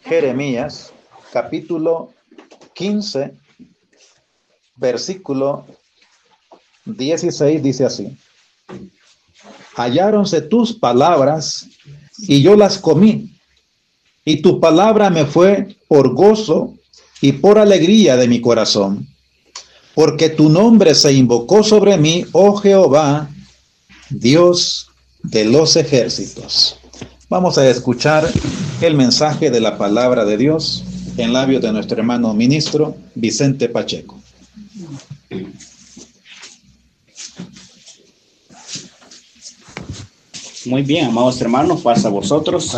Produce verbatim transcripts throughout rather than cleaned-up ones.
Jeremías, capítulo quince, versículo dieciséis, dice así: halláronse tus palabras y yo las comí, y tu palabra me fue por gozo y por alegría de mi corazón, porque tu nombre se invocó sobre mí, oh Jehová, Dios de los ejércitos. Vamos a escuchar el mensaje de la palabra de Dios en labios de nuestro hermano ministro Vicente Pacheco. Muy bien, amados hermanos, paz a vosotros.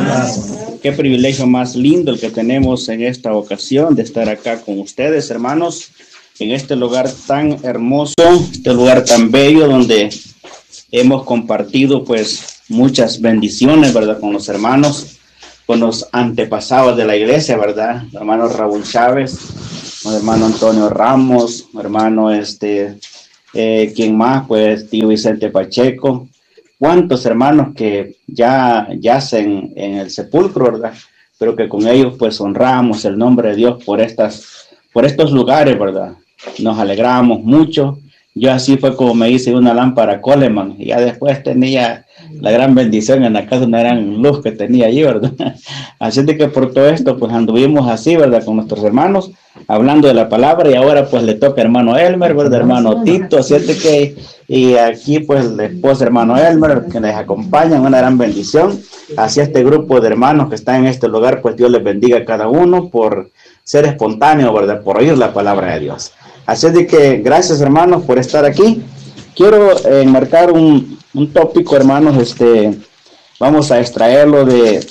Qué privilegio más lindo el que tenemos en esta ocasión de estar acá con ustedes, hermanos, en este lugar tan hermoso, este lugar tan bello donde hemos compartido pues muchas bendiciones, ¿verdad? Con los hermanos, con los antepasados de la iglesia, ¿verdad? El hermano Raúl Chávez, el hermano Antonio Ramos, hermano este, eh, ¿quién más? Pues tío Vicente Pacheco. Cuántos hermanos que ya yacen en el sepulcro, ¿verdad? Pero que con ellos pues honramos el nombre de Dios por estas, por estos lugares, ¿verdad? Nos alegramos mucho. Yo así fue como me hice una lámpara Coleman, y ya después tenía la gran bendición en la casa, una gran luz que tenía allí, ¿verdad? Así de que por todo esto pues anduvimos así, ¿verdad? Con nuestros hermanos, hablando de la palabra, y ahora pues le toca hermano Elmer, ¿verdad? Hermano Tito, así de que, y aquí pues la esposa hermano Elmer, que les acompañan, una gran bendición. Así este grupo de hermanos que están en este lugar, pues Dios les bendiga a cada uno por ser espontáneo, ¿verdad? Por oír la palabra de Dios. Así de que gracias hermanos por estar aquí. Quiero eh, enmarcar un, un tópico, hermanos, este, vamos a extraerlo de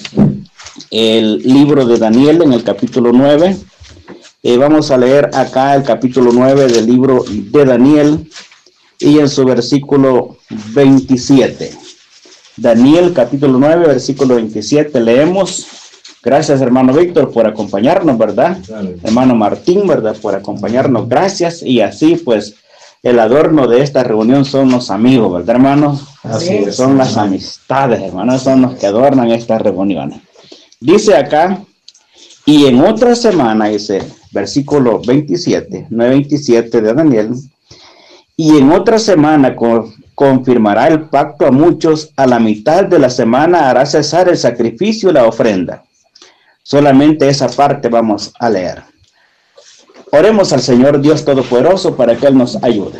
el libro de Daniel en el capítulo nueve. Eh, vamos a leer acá el capítulo nueve del libro de Daniel y en su versículo veintisiete. Daniel capítulo nueve, versículo veintisiete, leemos. Gracias, hermano Víctor, por acompañarnos, ¿verdad? Dale. Hermano Martín, ¿verdad? Por acompañarnos, gracias. Y así, pues, el adorno de esta reunión son los amigos, ¿verdad, hermanos? Así es. Son las amistades, hermanos, son los que adornan estas reuniones. Dice acá, y en otra semana, dice, versículo veintisiete, nueve veintisiete de Daniel, y en otra semana con, confirmará el pacto a muchos, a la mitad de la semana hará cesar el sacrificio y la ofrenda. Solamente esa parte vamos a leer. Oremos al Señor Dios Todopoderoso para que Él nos ayude.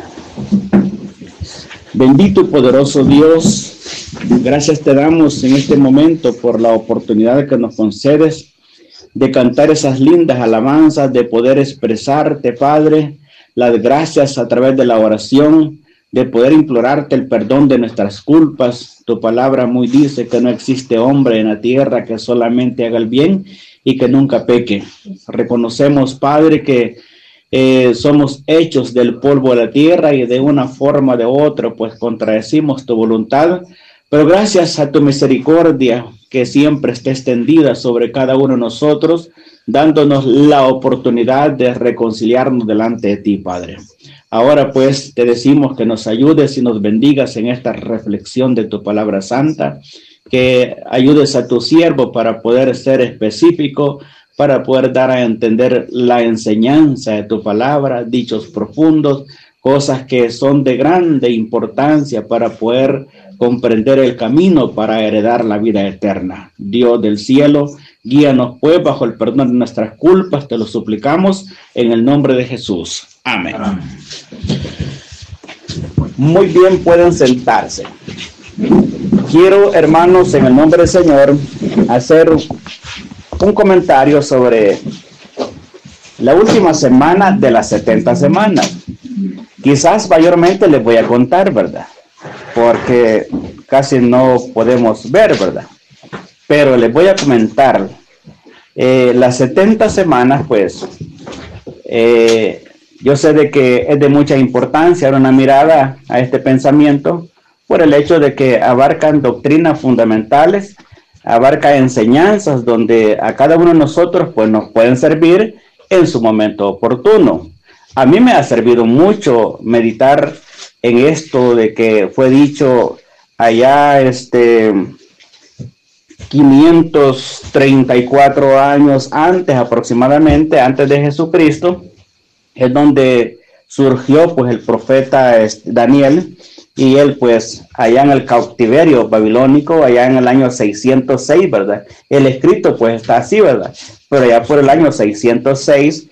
Bendito y poderoso Dios, gracias te damos en este momento por la oportunidad que nos concedes de cantar esas lindas alabanzas, de poder expresarte, Padre, las gracias a través de la oración, de poder implorarte el perdón de nuestras culpas. Tu palabra muy dice que no existe hombre en la tierra que solamente haga el bien y que nunca peque. Reconocemos, Padre, que eh, somos hechos del polvo de la tierra y de una forma o de otra, pues contradecimos tu voluntad, pero gracias a tu misericordia que siempre está extendida sobre cada uno de nosotros, dándonos la oportunidad de reconciliarnos delante de ti, Padre. Ahora pues te decimos que nos ayudes y nos bendigas en esta reflexión de tu palabra santa, que ayudes a tu siervo para poder ser específico, para poder dar a entender la enseñanza de tu palabra, dichos profundos, cosas que son de grande importancia para poder comprender el camino para heredar la vida eterna. Dios del cielo, guíanos pues bajo el perdón de nuestras culpas, te lo suplicamos en el nombre de Jesús. Amén. Amén. Muy bien, pueden sentarse. Quiero, hermanos, en el nombre del Señor, hacer un comentario sobre la última semana de las setenta semanas. Quizás mayormente les voy a contar, ¿verdad? Porque casi no podemos ver, ¿verdad? Pero les voy a comentar. Eh, las setenta semanas, pues, eh, yo sé de que es de mucha importancia dar una mirada a este pensamiento por el hecho de que abarcan doctrinas fundamentales, abarca enseñanzas donde a cada uno de nosotros pues nos pueden servir en su momento oportuno. A mí me ha servido mucho meditar en esto de que fue dicho allá este quinientos treinta y cuatro años antes aproximadamente, antes de Jesucristo, es donde surgió pues el profeta Daniel, y él pues allá en el cautiverio babilónico, allá en el año seiscientos seis, ¿verdad? El escrito pues está así, ¿verdad? Pero allá por el año seiscientos seis,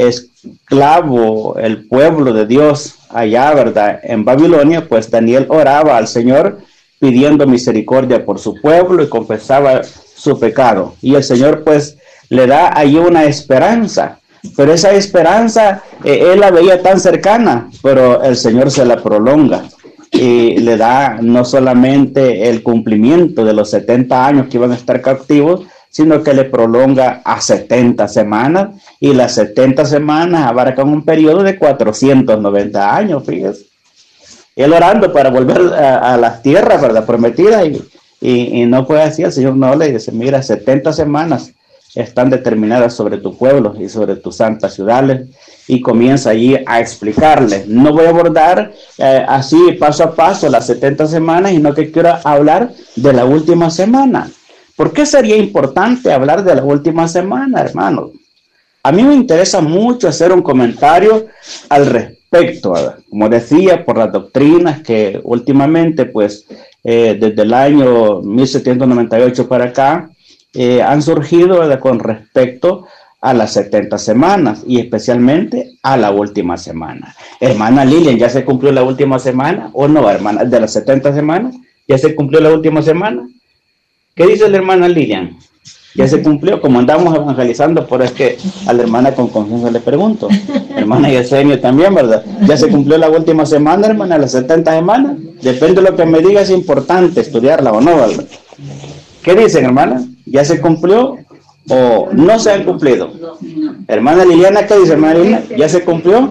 esclavo el pueblo de Dios allá, ¿verdad? En Babilonia, pues Daniel oraba al Señor pidiendo misericordia por su pueblo y confesaba su pecado. Y el Señor pues le da ahí una esperanza, pero esa esperanza eh, él la veía tan cercana, pero el Señor se la prolonga y le da no solamente el cumplimiento de los setenta años que iban a estar cautivos, sino que le prolonga a setenta semanas, y las setenta semanas abarcan un periodo de cuatrocientos noventa años, fíjese. Él orando para volver a, a las tierras, ¿verdad?, prometidas, y, y, y no fue así. El Señor no le dice, mira, setenta semanas están determinadas sobre tu pueblo y sobre tus santas ciudades, y comienza allí a explicarle. No voy a abordar eh, así paso a paso las setenta semanas, sino que quiero hablar de la última semana. ¿Por qué sería importante hablar de la última semana, hermanos? A mí me interesa mucho hacer un comentario al respecto, ¿verdad? Como decía, por las doctrinas que últimamente, pues, eh, desde el año mil setecientos noventa y ocho para acá, eh, han surgido, ¿verdad?, con respecto a las setenta semanas, y especialmente a la última semana. Hermana Lilian, ¿ya se cumplió la última semana o no, hermana? De las setenta semanas, ¿ya se cumplió la última semana? ¿Qué dice la hermana Lilian? ¿Ya se cumplió? Como andamos evangelizando, por es que a la hermana con confianza le pregunto. Hermana Yesenia también, ¿verdad? ¿Ya se cumplió la última semana, hermana, las setenta semanas? Depende de lo que me diga, es importante estudiarla o no, ¿verdad? ¿Qué dicen, hermana? ¿Ya se cumplió o no se han cumplido? Hermana Liliana, ¿qué dice, hermana Liliana? ¿Ya se cumplió?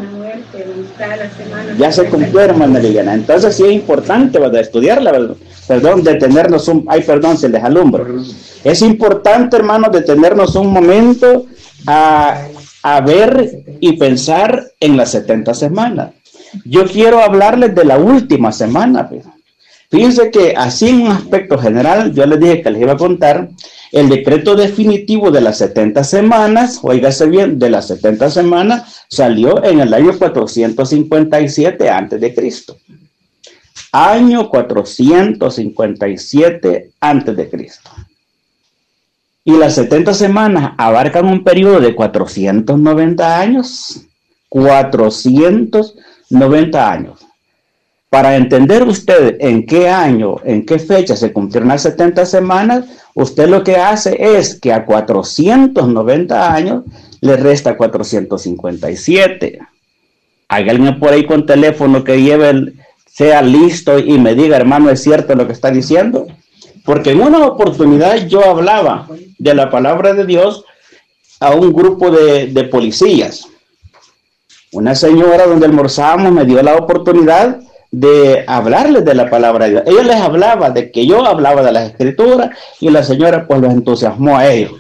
Ya se cumplió, hermana Liliana. Entonces sí es importante, ¿verdad?, estudiarla, ¿verdad? Perdón, detenernos un... Ay, perdón, se les alumbra. Es importante, hermanos, detenernos un momento a, a ver y pensar en las setenta semanas. Yo quiero hablarles de la última semana. Fíjense que así en un aspecto general, yo les dije que les iba a contar el decreto definitivo de las setenta semanas, óigase bien, de las setenta semanas, salió en el año cuatrocientos cincuenta y siete antes de Cristo. Año cuatrocientos cincuenta y siete antes de Cristo. Y las setenta semanas abarcan un periodo de cuatrocientos noventa años. cuatrocientos noventa años. Para entender usted en qué año, en qué fecha se cumplieron las setenta semanas, usted lo que hace es que a cuatrocientos noventa años le resta cuatrocientos cincuenta y siete. Hay alguien por ahí con teléfono que lleve el, sea listo y me diga, hermano, ¿es cierto lo que está diciendo? Porque en una oportunidad yo hablaba de la palabra de Dios a un grupo de, de policías. Una señora donde almorzábamos me dio la oportunidad de hablarles de la palabra de Dios. Ella les hablaba de que yo hablaba de las escrituras, y la señora pues los entusiasmó a ellos.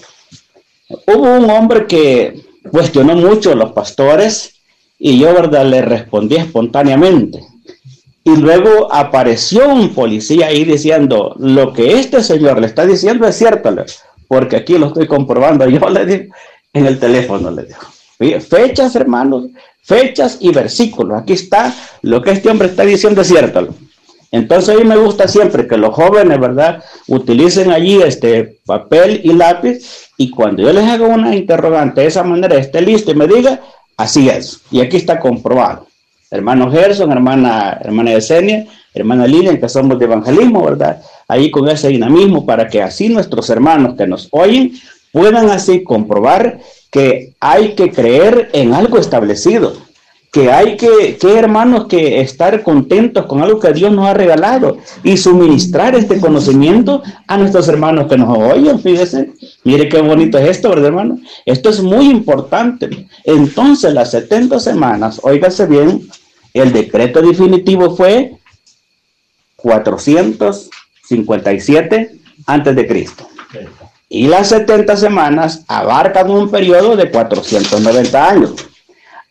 Hubo un hombre que cuestionó mucho a los pastores, y yo, verdad, le respondí espontáneamente. Y luego apareció un policía ahí diciendo, lo que este señor le está diciendo es cierto, porque aquí lo estoy comprobando. Yo le digo, en el teléfono le digo, fechas, hermanos, fechas y versículos. Aquí está lo que este hombre está diciendo, es cierto. Entonces a mí me gusta siempre que los jóvenes, ¿verdad?, utilicen allí este papel y lápiz, y cuando yo les haga una interrogante de esa manera, esté listo y me diga, así es. Y aquí está comprobado. Hermano Gerson, hermana, hermana Yesenia, hermana Lilian, que somos de evangelismo, ¿verdad? Ahí con ese dinamismo, para que así nuestros hermanos que nos oyen puedan así comprobar que hay que creer en algo establecido, que hay que, que, hermanos, que estar contentos con algo que Dios nos ha regalado y suministrar este conocimiento a nuestros hermanos que nos oyen. Fíjense, mire qué bonito es esto, ¿verdad, hermano? Esto es muy importante. Entonces, las setenta semanas, óigase bien, el decreto definitivo fue cuatrocientos cincuenta y siete antes de Cristo. Y las setenta semanas abarcan un periodo de cuatrocientos noventa años.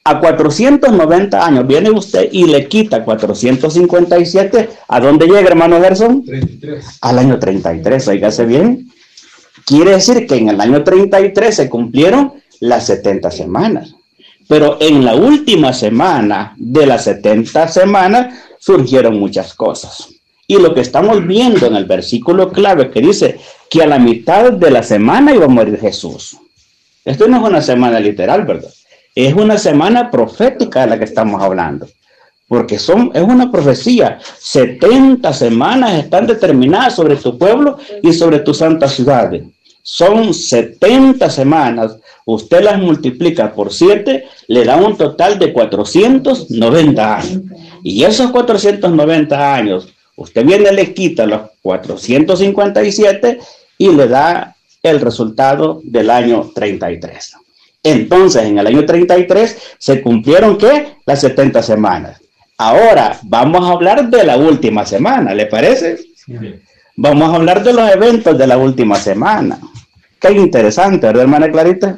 A cuatrocientos noventa años viene usted y le quita cuatrocientos cincuenta y siete. ¿A dónde llega, hermano Gerson? treinta y tres. Al año treinta y tres, oígase bien. Quiere decir que en el año treinta y tres se cumplieron las setenta semanas. Pero en la última semana de las setenta semanas surgieron muchas cosas. Y lo que estamos viendo en el versículo clave que dice que a la mitad de la semana iba a morir Jesús. Esto no es una semana literal, ¿verdad? Es una semana profética de la que estamos hablando. Porque son, es una profecía. setenta semanas están determinadas sobre tu pueblo y sobre tu santa ciudad. Son setenta semanas. Usted las multiplica por siete, le da un total de cuatrocientos noventa años. Y esos cuatrocientos noventa años, usted viene y le quita los cuatrocientos cincuenta y siete y le da el resultado del año treinta y tres. Entonces, en el año treinta y tres se cumplieron, ¿qué? Las setenta semanas. Ahora, vamos a hablar de la última semana, ¿le parece? Sí. Vamos a hablar de los eventos de la última semana. Qué interesante, ¿verdad, hermana Clarita?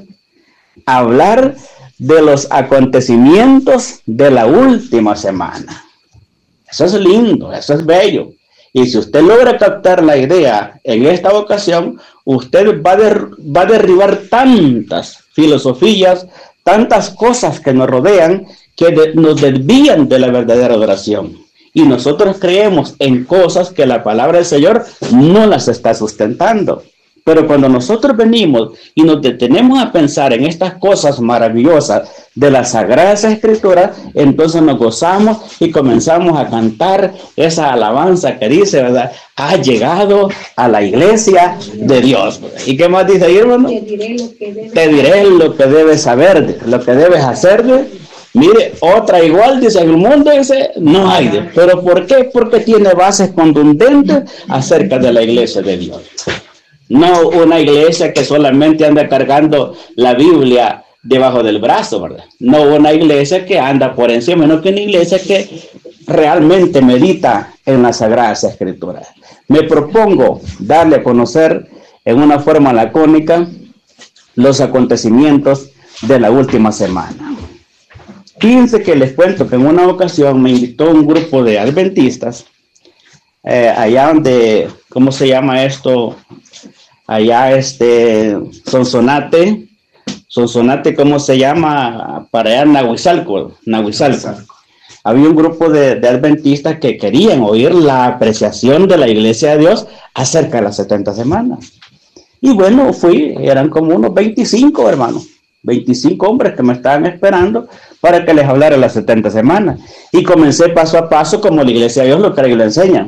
Hablar de los acontecimientos de la última semana. Eso es lindo, eso es bello. Y si usted logra captar la idea en esta ocasión, usted va a, der, va a derribar tantas filosofías, tantas cosas que nos rodean, que de, nos desvían de la verdadera adoración. Y nosotros creemos en cosas que la palabra del Señor no las está sustentando. Pero cuando nosotros venimos y nos detenemos a pensar en estas cosas maravillosas de las Sagradas Escrituras, entonces nos gozamos y comenzamos a cantar esa alabanza que dice, ¿verdad? Ha llegado a la iglesia de Dios. ¿Y qué más dice ahí, hermano? Te diré lo que debes, Te diré lo que debes saber, lo que debes hacer. Mire, otra igual, dice, en el mundo dice, no hay. De. ¿Pero por qué? Porque tiene bases contundentes acerca de la iglesia de Dios. No una iglesia que solamente anda cargando la Biblia debajo del brazo, ¿verdad? No una iglesia que anda por encima, sino que una iglesia que realmente medita en las Sagradas Escrituras. Me propongo darle a conocer en una forma lacónica los acontecimientos de la última semana. Fíjense que les cuento que en una ocasión me invitó un grupo de adventistas, eh, allá donde, ¿cómo se llama esto? Allá, este, Sonsonate, Sonsonate, ¿cómo se llama? Para allá, Nahuizalco, Nahuizalco. Había un grupo de, de adventistas que querían oír la apreciación de la iglesia de Dios acerca de las setenta semanas. Y bueno, fui, eran como unos veinticinco, hermanos, veinticinco hombres que me estaban esperando para que les hablara las setenta semanas. Y comencé paso a paso como la iglesia de Dios lo cree y lo enseña.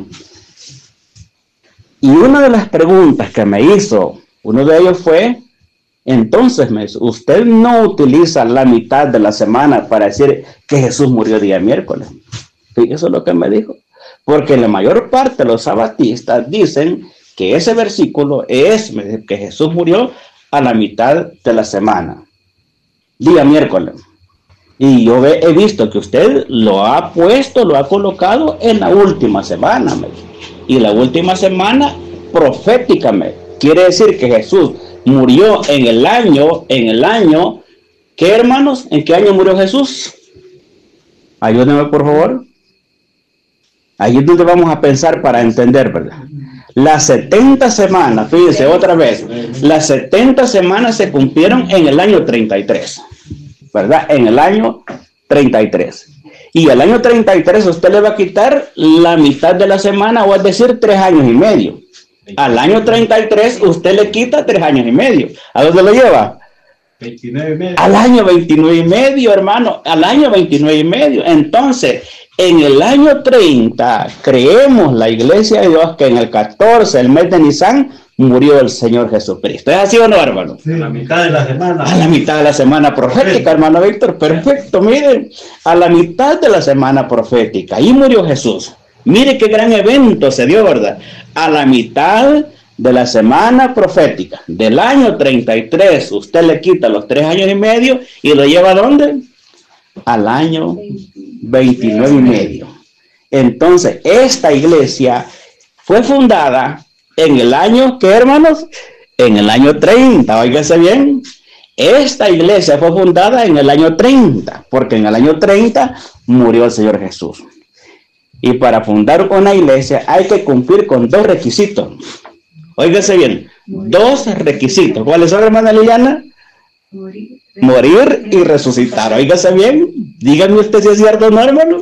Y una de las preguntas que me hizo, uno de ellos fue, entonces me dijo, usted no utiliza la mitad de la semana para decir que Jesús murió día miércoles. Y eso es lo que me dijo. Porque la mayor parte de los sabatistas dicen que ese versículo es que Jesús murió a la mitad de la semana, día miércoles. Y yo he, he visto que usted lo ha puesto, lo ha colocado en la última semana, me dijo. Y la última semana proféticamente quiere decir que Jesús murió en el año, en el año, ¿qué, hermanos? ¿En qué año murió Jesús? Ayúdenme, por favor. Ahí es donde vamos a pensar para entender, ¿verdad? Las setenta semanas, fíjense otra vez, las setenta semanas se cumplieron en el año treinta y tres, ¿verdad? En el año treinta y tres. Y al año treinta y tres usted le va a quitar la mitad de la semana, o es decir, tres años y medio. Al año treinta y tres usted le quita tres años y medio. ¿A dónde lo lleva? veintinueve y medio. Al año veintinueve y medio, hermano. Al año veintinueve y medio. Entonces, en el año treinta, creemos la iglesia de Dios que en el catorce, el mes de Nisan, murió el Señor Jesucristo. ¿Es así o no, hermano? Sí, a la mitad de la semana. A la mitad de la semana profética, hermano Víctor. Perfecto, miren. A la mitad de la semana profética. Ahí murió Jesús. Mire qué gran evento se dio, ¿verdad? A la mitad de la semana profética del año treinta y tres, usted le quita los tres años y medio y lo lleva ¿a dónde? Al año veintinueve y medio. Entonces, esta iglesia fue fundada en el año, ¿qué, hermanos? En el año treinta, óigase bien. Esta iglesia fue fundada en el año treinta, porque en el año treinta murió el Señor Jesús. Y para fundar una iglesia hay que cumplir con dos requisitos. Óigase bien, dos requisitos. ¿Cuáles son, hermana Liliana? Morir, Morir y resucitar. Óigase bien, dígame usted si es cierto o no, hermano.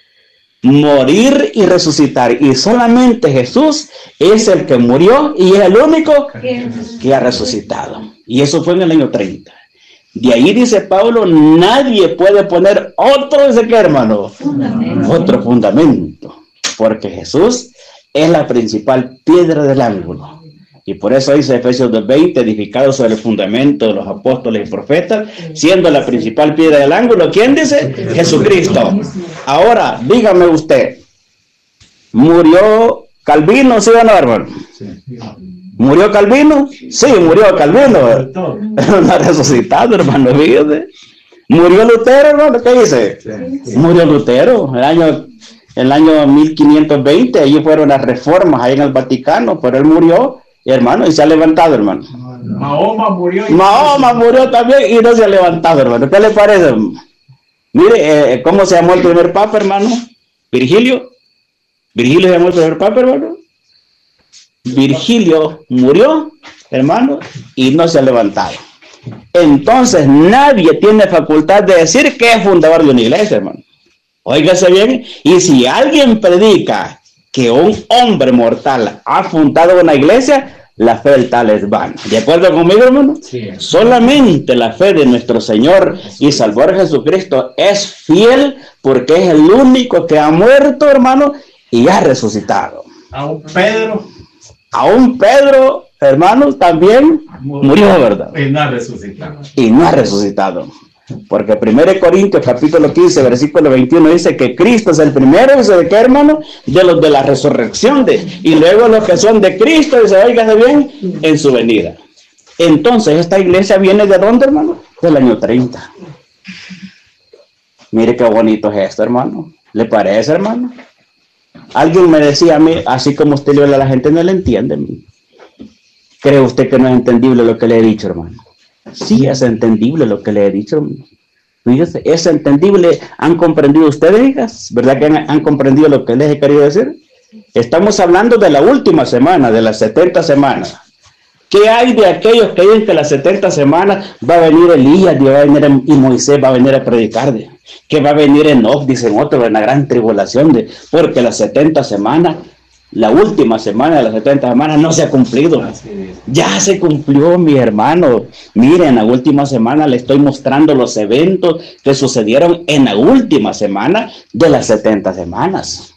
Morir y resucitar. Y solamente Jesús es el que murió y es el único que ha resucitado. Y eso fue en el año treinta. De ahí dice Pablo, nadie puede poner otro, ¿de qué, hermano? Fundamento. Otro fundamento. Porque Jesús es la principal piedra del ángulo. Y por eso dice Efesios dos veinte, edificado sobre el fundamento de los apóstoles y profetas, siendo la principal piedra del ángulo. ¿Quién dice? Jesucristo. Ahora, dígame usted, ¿murió Calvino, sí o no, hermano? ¿Murió Calvino? Sí, murió Calvino. Pero no ha resucitado, hermano, fíjate. ¿Murió Lutero, hermano? ¿Qué dice? Murió Lutero, el año, el año mil quinientos veinte, allí fueron las reformas ahí en el Vaticano, pero él murió, hermano, y se ha levantado, hermano. Mahoma murió. Y Mahoma murió también y no se ha levantado, hermano. ¿Qué le parece? Mire, eh, ¿cómo se llamó el primer papa, hermano? Virgilio. Virgilio se llamó el primer papa, hermano. Virgilio murió, hermano, y no se ha levantado. Entonces nadie tiene facultad de decir que es fundador de una iglesia, hermano. Óigase bien, y si alguien predica que un hombre mortal ha fundado una iglesia, la fe del tal es vana. ¿De acuerdo conmigo, hermano? Sí. Solamente la fe de nuestro Señor y Salvador Jesucristo es fiel porque es el único que ha muerto, hermano, y ha resucitado. A un Pedro. Aún Pedro, hermano, también murió, ¿verdad? Y no ha resucitado. Y no ha resucitado. Porque primero Corintios capítulo quince, versículo veintiuno dice que Cristo es el primero, dice, ¿de qué, hermano? De los de la resurrección. De, y luego los que son de Cristo, dice, óigase bien, en su venida. Entonces, esta iglesia viene ¿de dónde, hermano? Del año treinta. Mire qué bonito es esto, hermano. ¿Le parece, hermano? Alguien me decía a mí, así como usted le habla a la gente, no le entiende. ¿Cree usted que no es entendible lo que le he dicho, hermano? Sí, es entendible lo que le he dicho, hermano. Fíjese, es entendible. ¿Han comprendido ustedes, hijas? ¿Verdad que han, han comprendido lo que les he querido decir? Estamos hablando de la última semana, de las setenta semanas. ¿Qué hay de aquellos que dicen que las setenta semanas va a venir Elías y, va a venir, y Moisés va a venir a predicar? De, que va a venir Enoch, dicen otros, en la gran tribulación, de, porque las setenta semanas, la última semana de las setenta semanas no se ha cumplido. Ya se cumplió, mi hermano. Miren, en la última semana le estoy mostrando los eventos que sucedieron en la última semana de las setenta semanas.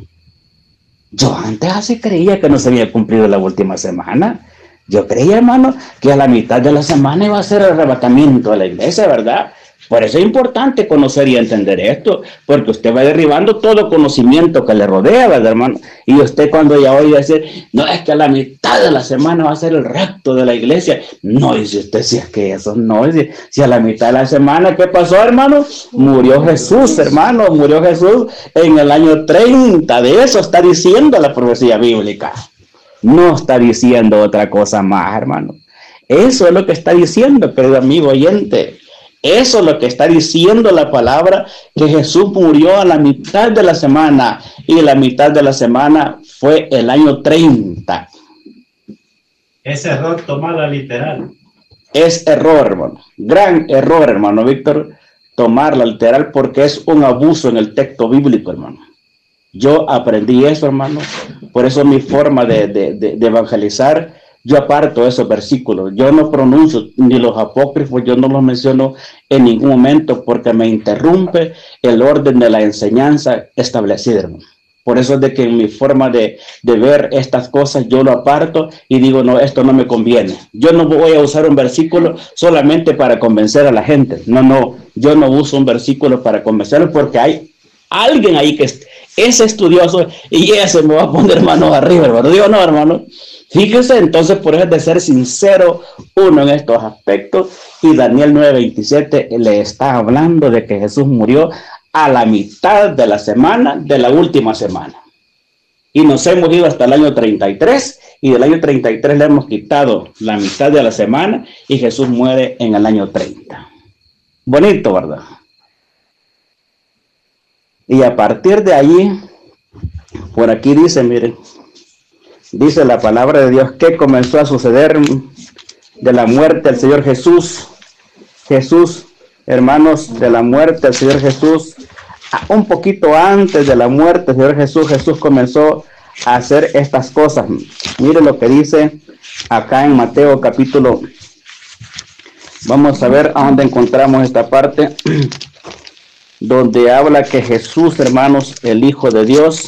Yo antes así creía que no se había cumplido la última semana. Yo creía, hermano, que a la mitad de la semana iba a ser el arrebatamiento de la iglesia, ¿verdad? Por eso es importante conocer y entender esto, porque usted va derribando todo conocimiento que le rodea, ¿verdad, hermano? Y usted cuando ya oye decir, no, es que a la mitad de la semana va a ser el rapto de la iglesia. No, dice usted, si es que eso no, dice, si a la mitad de la semana, ¿qué pasó, hermano? Murió Jesús, hermano, murió Jesús en el año treinta. De eso está diciendo la profecía bíblica. No está diciendo otra cosa más, hermano. Eso es lo que está diciendo, querido amigo oyente. Eso es lo que está diciendo la palabra, que Jesús murió a la mitad de la semana, y la mitad de la semana fue el año treinta. Es error tomarla literal. Es error, hermano. Gran error, hermano Víctor, tomarla literal, porque es un abuso en el texto bíblico, hermano. Yo aprendí eso, hermano. Por eso mi forma de, de, de, de evangelizar, yo aparto esos versículos. Yo no pronuncio ni los apócrifos, yo no los menciono en ningún momento porque me interrumpe el orden de la enseñanza establecida, hermano. Por eso es de que en mi forma de, de ver estas cosas yo lo aparto y digo, no, esto no me conviene. Yo no voy a usar un versículo solamente para convencer a la gente. No, no, yo no uso un versículo para convencerlos porque hay alguien ahí que es estudioso y ella se me va a poner manos arriba, hermano. Digo, no, hermano. Fíjese, entonces, por eso es de ser sincero uno en estos aspectos. Y Daniel nueve veintisiete le está hablando de que Jesús murió a la mitad de la semana, de la última semana. Y nos hemos ido hasta el año treinta y tres, y del año treinta y tres le hemos quitado la mitad de la semana, y Jesús muere en el año treinta. Bonito, ¿verdad? Y a partir de allí, por aquí dice, miren, dice la palabra de Dios que comenzó a suceder de la muerte del Señor Jesús. Jesús, hermanos, de la muerte del Señor Jesús, un poquito antes de la muerte del Señor Jesús, Jesús comenzó a hacer estas cosas. Mire lo que dice acá en Mateo capítulo. Vamos a ver a dónde encontramos esta parte, donde habla que Jesús, hermanos, el Hijo de Dios,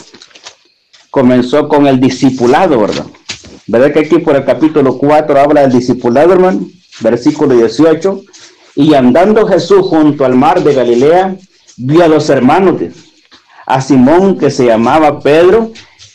comenzó con el discipulado, ¿verdad? ¿Verdad que aquí por el capítulo cuatro habla del discipulado, hermano? Versículo dieciocho. Y andando Jesús junto al mar de Galilea, vio a los hermanos, a Simón, que se llamaba Pedro,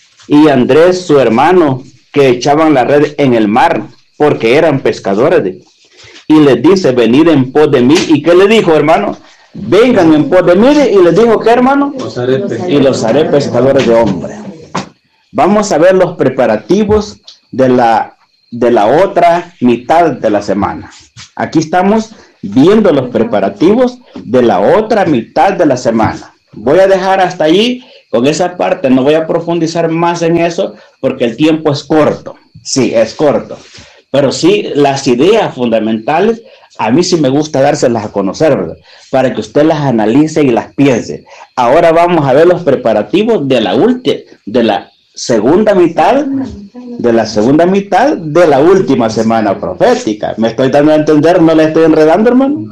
y Andrés, su hermano, que echaban la red en el mar, porque eran pescadores. Y les dice, venid en pos de mí. ¿Y qué le dijo, hermano? Vengan en pos de mí. Y les dijo, ¿qué, hermano? Los haré y los haré pescadores de hombres. Vamos a ver los preparativos de la, de la otra mitad de la semana. Aquí estamos viendo los preparativos de la otra mitad de la semana. Voy a dejar hasta allí con esa parte, no voy a profundizar más en eso porque el tiempo es corto. Sí, es corto. Pero sí, las ideas fundamentales, a mí sí me gusta dárselas a conocer, ¿verdad? Para que usted las analice y las piense. Ahora vamos a ver los preparativos de la última, de la segunda mitad, de la segunda mitad de la última semana profética. ¿Me estoy dando a entender? ¿No le estoy enredando, hermano?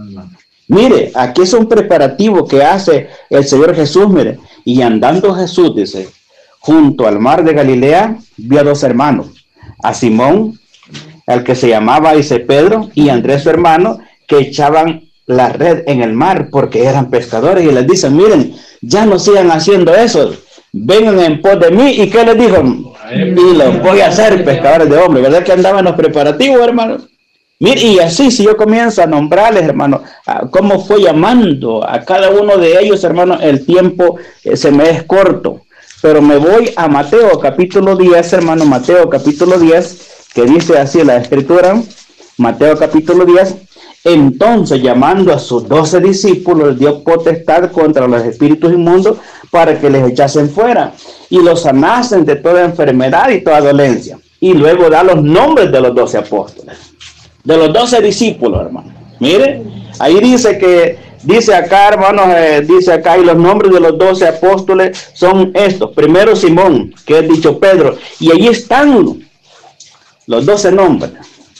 Mire, aquí es un preparativo que hace el Señor Jesús, mire. Y andando Jesús, dice, junto al mar de Galilea, vio a dos hermanos, a Simón, el que se llamaba, dice, Pedro, y Andrés, su hermano, que echaban la red en el mar porque eran pescadores. Y les dicen, miren, ya no sigan haciendo eso, vengan en pos de mí. ¿Y qué les dijo? Y los voy a hacer pescadores de hombres. ¿Verdad que andaban los preparativos, hermano? Mire, y así, si yo comienzo a nombrarles, hermano, cómo fue llamando a cada uno de ellos, hermano, el tiempo eh, se me es corto. Pero me voy a Mateo capítulo diez, hermano, Mateo capítulo diez, que dice así la escritura, Mateo capítulo diez. Entonces, llamando a sus doce discípulos, les dio potestad contra los espíritus inmundos para que les echasen fuera y los sanasen de toda enfermedad y toda dolencia. Y luego da los nombres de los doce apóstoles, de los doce discípulos, hermano. Mire, ahí dice que, dice acá, hermanos, eh, dice acá, y los nombres de los doce apóstoles son estos. Primero Simón, que es dicho Pedro, y allí están los doce nombres.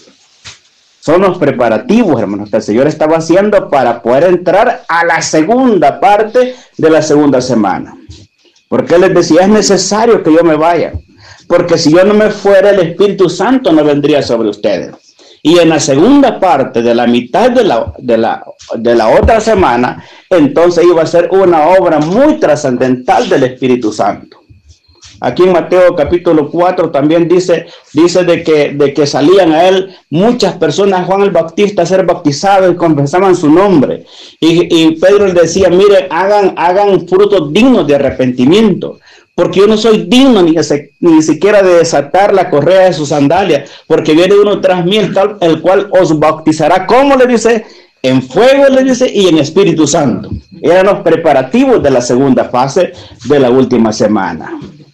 Son los preparativos, hermanos, que el Señor estaba haciendo para poder entrar a la segunda parte de la segunda semana. Porque Él les decía, es necesario que yo me vaya, porque si yo no me fuera, el Espíritu Santo no vendría sobre ustedes. Y en la segunda parte de la mitad de la, de la, de la otra semana, entonces iba a ser una obra muy trascendental del Espíritu Santo. Aquí en Mateo capítulo cuatro también dice, dice de, que, de que salían a él muchas personas, Juan el Bautista, a ser bautizados y confesaban su nombre. Y, y Pedro les decía, mire, hagan, hagan frutos dignos de arrepentimiento, porque yo no soy digno ni, ni siquiera de desatar la correa de sus sandalias, porque viene uno tras mí, el, tal, el cual os bautizará, ¿cómo le dice? En fuego, le dice, y en Espíritu Santo. Eran los preparativos de la segunda fase de la última semana.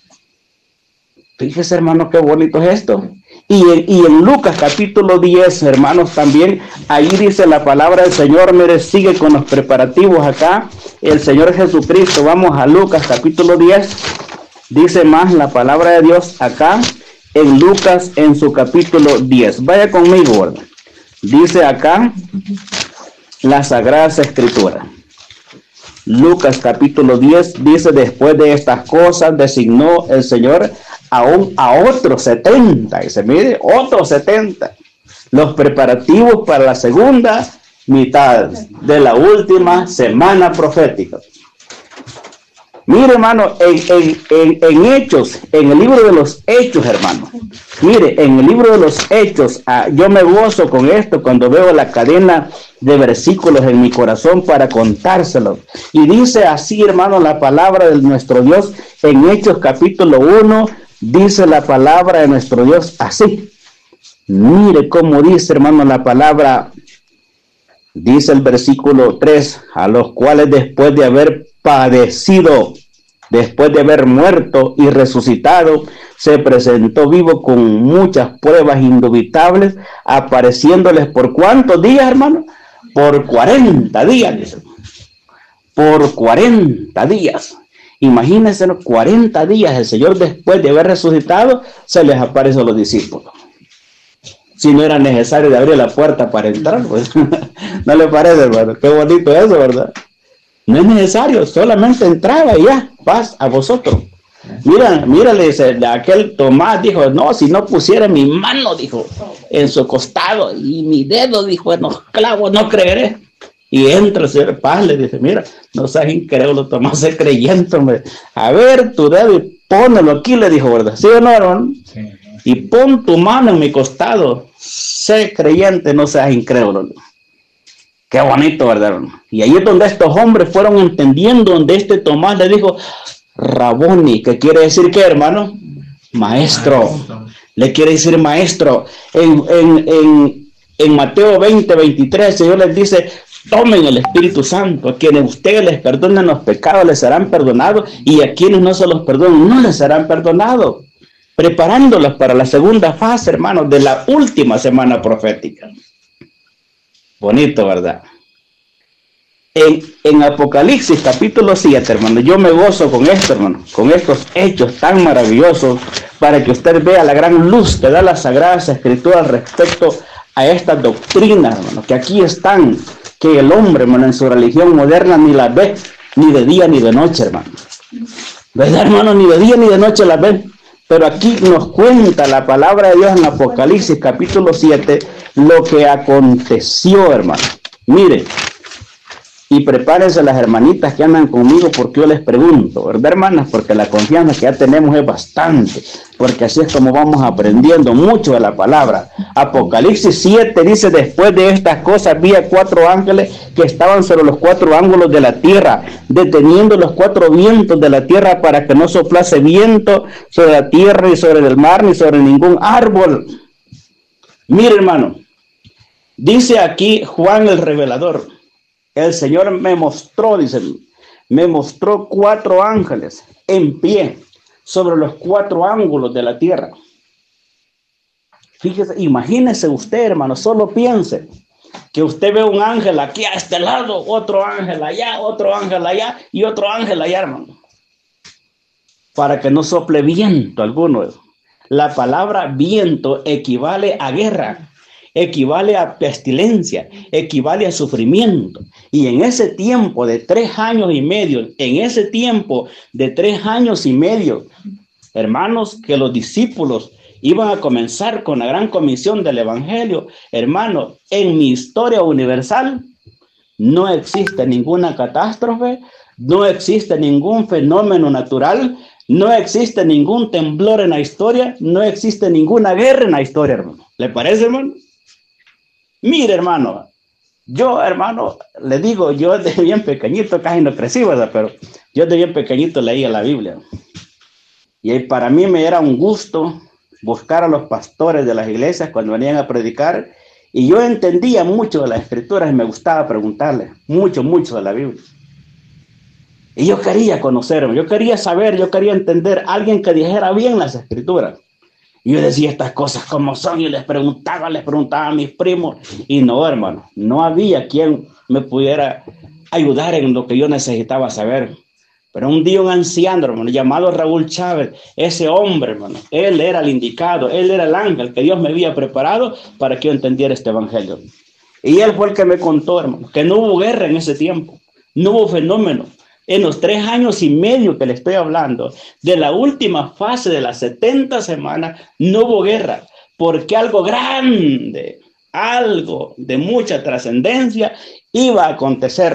Fíjese, hermano, qué bonito es esto. Y en, y en Lucas capítulo diez, hermanos, también, ahí dice la palabra del Señor, mire, sigue con los preparativos acá, el Señor Jesucristo. Vamos a Lucas capítulo diez, dice más la palabra de Dios acá, en Lucas, en su capítulo diez. Vaya conmigo, ¿verdad? Dice acá, las Sagradas Escrituras. Lucas capítulo diez, dice, después de estas cosas, designó el Señor aún a otros setenta, y se mide, otros setenta, los preparativos para la segunda mitad de la última semana profética. Mire, hermano, en, en, en, en Hechos, en el libro de los Hechos, hermano. Mire, en el libro de los Hechos, ah, yo me gozo con esto cuando veo la cadena de versículos en mi corazón para contárselos. Y dice así, hermano, la palabra de nuestro Dios en Hechos capítulo uno, dice la palabra de nuestro Dios así. Mire cómo dice, hermano, la palabra. Dice el versículo tres, a los cuales después de haber padecido, después de haber muerto y resucitado, se presentó vivo con muchas pruebas indubitables, apareciéndoles por ¿cuántos días, hermano? Por cuarenta días, dice. Por cuarenta días. Imagínense, cuarenta días el Señor después de haber resucitado, se les aparece a los discípulos. Si no era necesario de abrir la puerta para entrar, pues, ¿no le parece, hermano? Qué bonito eso, ¿verdad? No es necesario, solamente entraba y ya, paz a vosotros. Mira, mírale, aquel Tomás dijo, no, si no pusiera mi mano, dijo, en su costado, y mi dedo, dijo, en los clavos, no creeré. Y entra el Señor Paz, le dice, mira, no seas incrédulo, Tomás, sé creyente, hombre. A ver, tu dedo y pónelo aquí, le dijo, ¿verdad? ¿Sí o no, hermano? Sí. Y pon tu mano en mi costado, sé creyente, no seas incrédulo. Qué bonito, ¿verdad, hermano? Y ahí es donde estos hombres fueron entendiendo, donde este Tomás le dijo, Raboni, que quiere decir ¿qué, hermano? Maestro. Le quiere decir maestro. En, en, en, en Mateo veinte, veintitrés, el Señor les dice, tomen el Espíritu Santo. A quienes ustedes les perdonen los pecados, les serán perdonados. Y a quienes no se los perdonen, no les serán perdonados. Preparándolos para la segunda fase, hermanos, de la última semana profética. Bonito, ¿verdad? En, en Apocalipsis capítulo siete, hermano, yo me gozo con esto, hermano, con estos hechos tan maravillosos, para que usted vea la gran luz que da las Sagradas Escrituras respecto a estas doctrinas, hermano, que aquí están, que el hombre, hermano, en su religión moderna ni las ve, ni de día ni de noche, hermano. ¿Verdad, hermano? Ni de día ni de noche las ven. Pero aquí nos cuenta la palabra de Dios en Apocalipsis capítulo siete, lo que aconteció, hermano. Mire, y prepárense las hermanitas que andan conmigo, porque yo les pregunto, ¿verdad, hermanas? Porque la confianza que ya tenemos es bastante, porque así es como vamos aprendiendo mucho de la palabra. Apocalipsis siete dice, después de estas cosas vi a cuatro ángeles que estaban sobre los cuatro ángulos de la tierra, deteniendo los cuatro vientos de la tierra para que no soplase viento sobre la tierra, ni sobre el mar, ni sobre ningún árbol. Mire, hermano, dice aquí Juan el revelador, el Señor me mostró, dice, me mostró cuatro ángeles en pie sobre los cuatro ángulos de la tierra. Fíjese, imagínese usted, hermano, solo piense que usted ve un ángel aquí a este lado, otro ángel allá, otro ángel allá y otro ángel allá, hermano. Para que no sople viento alguno. La palabra viento equivale a guerra, equivale a pestilencia, equivale a sufrimiento. Y en ese tiempo de tres años y medio, en ese tiempo de tres años y medio, hermanos, que los discípulos iban a comenzar con la gran comisión del evangelio, hermano, en mi historia universal no existe ninguna catástrofe, no existe ningún fenómeno natural, no existe ningún temblor en la historia, no existe ninguna guerra en la historia, hermano. ¿Le parece, hermano? Mire, hermano, yo, hermano, le digo, yo de bien pequeñito, casi no crecí, ¿verdad? Pero yo de bien pequeñito leía la Biblia. Y para mí me era un gusto buscar a los pastores de las iglesias cuando venían a predicar. Y yo entendía mucho de las escrituras y me gustaba preguntarles mucho, mucho de la Biblia. Y yo quería conocerme, yo quería saber, yo quería entender a alguien que dijera bien las escrituras. Y yo decía estas cosas como son y les preguntaba, les preguntaba a mis primos. Y no, hermano, no había quien me pudiera ayudar en lo que yo necesitaba saber. Pero un día un anciano, hermano, llamado Raúl Chávez, ese hombre, hermano, él era el indicado, él era el ángel que Dios me había preparado para que yo entendiera este evangelio. Y él fue el que me contó, hermano, que no hubo guerra en ese tiempo, no hubo fenómeno. En los tres años y medio que le estoy hablando, de la última fase de las setenta semanas, no hubo guerra, porque algo grande, algo de mucha trascendencia iba a acontecer.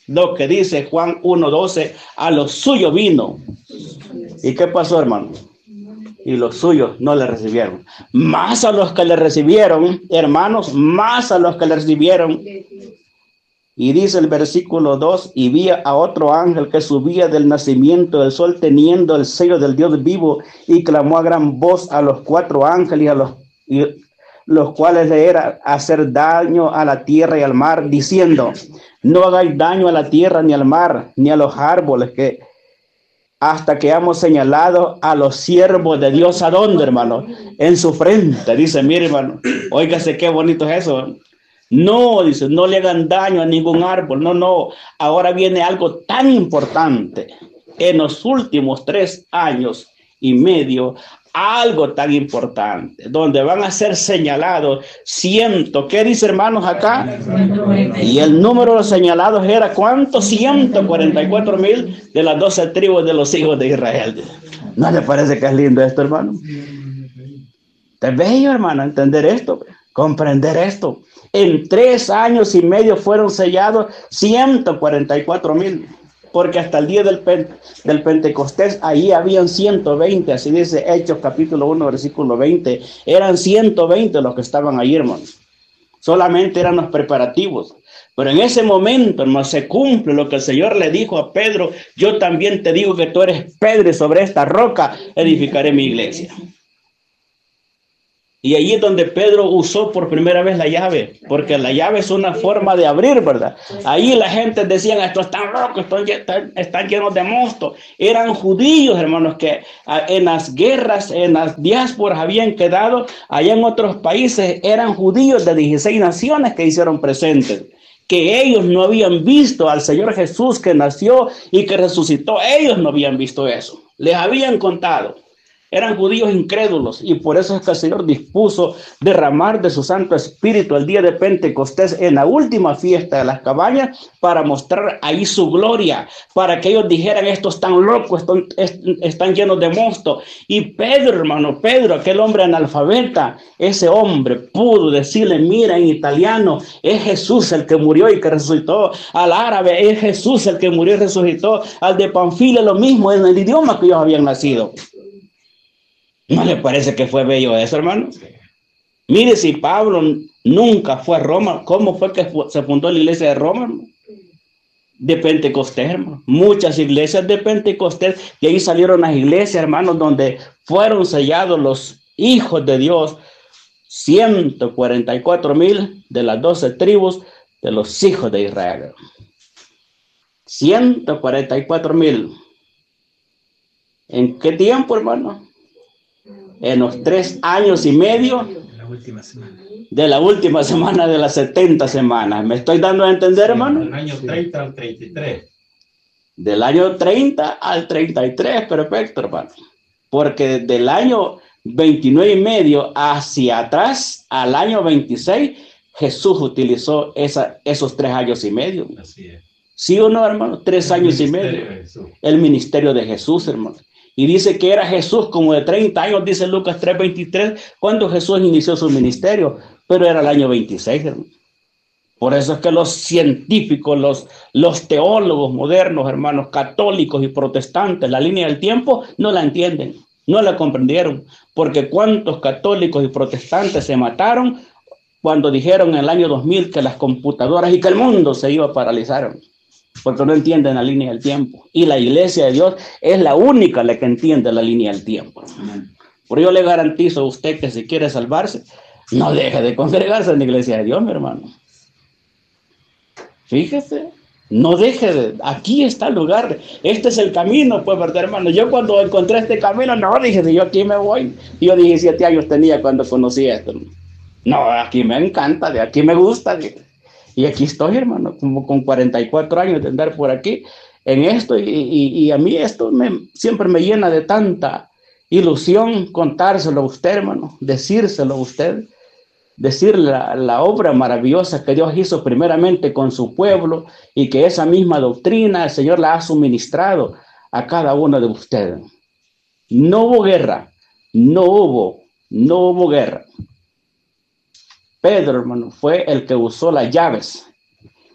lo que dice Juan uno doce, a los suyos vino. ¿Y qué pasó, hermano? Y los suyos no le recibieron. Más a los que le recibieron, hermanos, más a los que le recibieron. Y dice el versículo dos, y vi a otro ángel que subía del nacimiento del sol teniendo el sello del Dios vivo y clamó a gran voz a los cuatro ángeles, a los, y, los cuales le era hacer daño a la tierra y al mar, diciendo, no hagáis daño a la tierra ni al mar, ni a los árboles, que hasta que hemos señalado a los siervos de Dios, ¿a dónde, hermano? En su frente. Dice, mire, hermano, óigase qué bonito es eso. No, dice, no le hagan daño a ningún árbol. No, no. Ahora viene algo tan importante. En los últimos tres años y medio, algo tan importante, donde van a ser señalados ciento, ¿qué dice, hermanos, acá? Y el número de señalados era, ¿cuánto? ciento cuarenta y cuatro mil de las doce tribus de los hijos de Israel. ¿No le parece que es lindo esto, hermano? Es bello, hermano, entender esto, comprender esto. En tres años y medio fueron sellados ciento cuarenta y cuatro mil. Porque hasta el día del, pen, del Pentecostés, ahí habían ciento veinte, así dice Hechos capítulo uno, versículo veinte, eran ciento veinte los que estaban ahí, hermanos. Solamente eran los preparativos. Pero en ese momento, hermano, se cumple lo que el Señor le dijo a Pedro, yo también te digo que tú eres Pedro y sobre esta roca edificaré mi iglesia. Y allí es donde Pedro usó por primera vez la llave, porque la llave es una forma de abrir, ¿verdad? Ahí la gente decía, estos están locos, están, están llenos de monstruos. Eran judíos, hermanos, que en las guerras, en las diásporas habían quedado, allá en otros países eran judíos de dieciséis naciones que hicieron presentes, que ellos no habían visto al Señor Jesús que nació y que resucitó. Ellos no habían visto eso, les habían contado. Eran judíos incrédulos y por eso es que el Señor dispuso derramar de su Santo Espíritu el día de Pentecostés en la última fiesta de las cabañas para mostrar ahí su gloria, para que ellos dijeran, estos están locos, están, están llenos de monstruos. Y Pedro, hermano, Pedro, aquel hombre analfabeta, ese hombre pudo decirle, mira, en italiano, es Jesús el que murió y que resucitó. Al árabe, es Jesús el que murió y resucitó. Al de Panfilia, lo mismo, en el idioma que ellos habían nacido. ¿No le parece que fue bello eso, hermano? Mire, si Pablo nunca fue a Roma, ¿cómo fue que se fundó la iglesia de Roma, hermano? De Pentecostés, hermano. Muchas iglesias de Pentecostés, y ahí salieron las iglesias, hermanos, donde fueron sellados los hijos de Dios, ciento cuarenta y cuatro mil de las doce tribus de los hijos de Israel. ciento cuarenta y cuatro mil. ¿En qué tiempo, hermano? En los tres años y medio de la última semana. De la última semana de las setenta semanas. ¿Me estoy dando a entender, sí, hermano? Del año treinta al treinta y tres. Del año treinta al treinta y tres, perfecto, hermano. Porque desde el año veintinueve y medio hacia atrás, al año veintiséis, Jesús utilizó esa, esos tres años y medio. Así es. ¿Sí o no, hermano? Tres El años y medio. El ministerio de Jesús, hermano. Y dice que era Jesús como de treinta años, dice Lucas tres veintitrés, cuando Jesús inició su ministerio, pero era el año veintiséis, hermano. Por eso es que los científicos, los, los teólogos modernos, hermanos, católicos y protestantes, la línea del tiempo, no la entienden, no la comprendieron, porque cuántos católicos y protestantes se mataron cuando dijeron en el año dos mil que las computadoras y que el mundo se iba a paralizar, porque no entienden la línea del tiempo. Y la iglesia de Dios es la única la que entiende la línea del tiempo. Por ello le garantizo a usted que si quiere salvarse, no deje de congregarse en la iglesia de Dios, mi hermano. Fíjese, no deje de, aquí está el lugar, este es el camino, pues, ¿verdad, hermano? Yo cuando encontré este camino, no, dije, si yo aquí me voy. Yo diecisiete años tenía cuando conocí esto. No, aquí me encanta, de aquí me gusta, dije. Y aquí estoy, hermano, como con cuarenta y cuatro años de andar por aquí en esto. Y, y, y a mí esto me, siempre me llena de tanta ilusión contárselo a usted, hermano, decírselo a usted, decirle la, la obra maravillosa que Dios hizo primeramente con su pueblo y que esa misma doctrina el Señor la ha suministrado a cada uno de ustedes. No hubo guerra, no hubo, no hubo guerra. Pedro, hermano, fue el que usó las llaves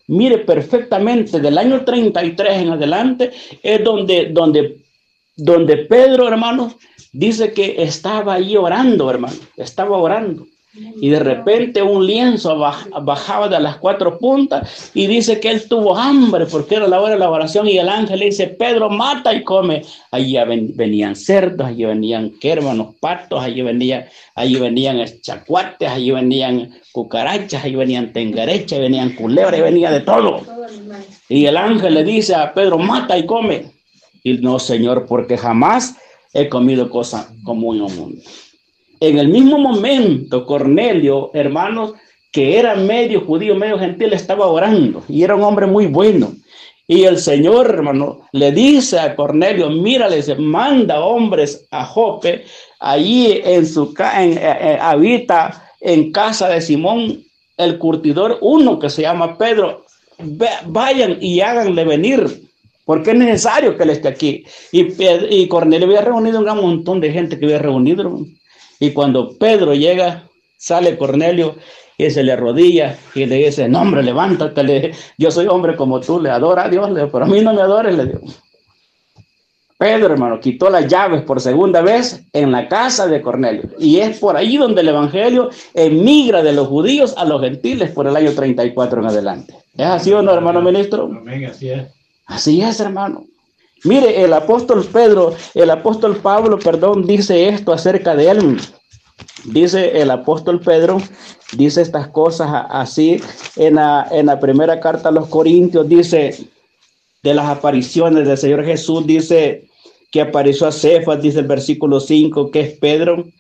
mire perfectamente, del año treinta y tres en adelante, es donde, donde, donde Pedro, hermanos, dice que estaba ahí orando, hermano, estaba orando. Y de repente un lienzo bajaba de las cuatro puntas y dice que él tuvo hambre porque era la hora de la oración, y el ángel le dice: Pedro, mata y come. Allí venían cerdos, allí venían, ¿qué, hermanos? Patos, allí venían, allí venían chacuates, allí venían cucarachas, allí venían tengarechas, allí venían culebras, allí venía de todo. Y el ángel le dice a Pedro: mata y come. Y no, Señor, porque jamás he comido cosa común en el mundo. En el mismo momento, Cornelio, hermanos, que era medio judío, medio gentil, estaba orando, y era un hombre muy bueno. Y el Señor, hermano, le dice a Cornelio: mira, le dice, manda hombres a Jope, allí en su en, en, en, habita en casa de Simón el curtidor, uno que se llama Pedro. Vayan y háganle venir, porque es necesario que él esté aquí. Y, y Cornelio había reunido un gran montón de gente que había reunido, hermano. Y cuando Pedro llega, sale Cornelio y se le arrodilla y le dice: no, hombre, levántate, le, yo soy hombre como tú, le adora a Dios, le, pero a mí no me adores, le digo. Pedro, hermano, quitó las llaves por segunda vez en la casa de Cornelio. Y es por ahí donde el evangelio emigra de los judíos a los gentiles por el año treinta y cuatro en adelante. ¿Es así o no, hermano ministro? Amén, así es. Así es, hermano. Mire, el apóstol Pedro, el apóstol Pablo, perdón, dice esto acerca de él. Dice el apóstol Pedro, dice estas cosas así en la, en la primera carta a los Corintios, dice de las apariciones del Señor Jesús, dice que apareció a Cefas, dice el versículo cinco, que es Pedro,